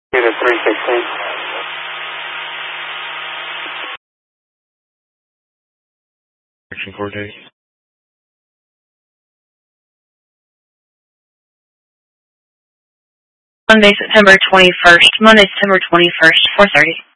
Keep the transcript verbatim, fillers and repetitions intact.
Unit three sixteen. Action court date. Monday, September twenty-first. Monday, September twenty-first, four thirty.